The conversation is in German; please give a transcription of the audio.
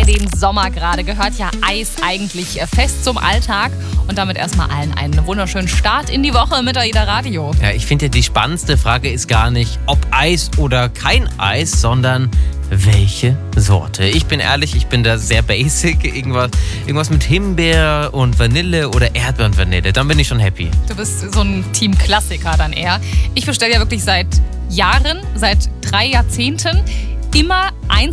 den Sommer gerade gehört ja Eis eigentlich fest zum Alltag. Und damit erstmal allen einen wunderschönen Start in die Woche mit AIDA Radio. Ja, ich finde ja, die spannendste Frage ist gar nicht, ob Eis oder kein Eis, sondern welche Sorte. Ich bin ehrlich, ich bin da sehr basic. Irgendwas mit Himbeer und Vanille oder Erdbeer und Vanille. Dann bin ich schon happy. Du bist so ein Team-Klassiker dann eher. Ich bestelle ja wirklich seit Jahren, seit 3 Jahrzehnten immer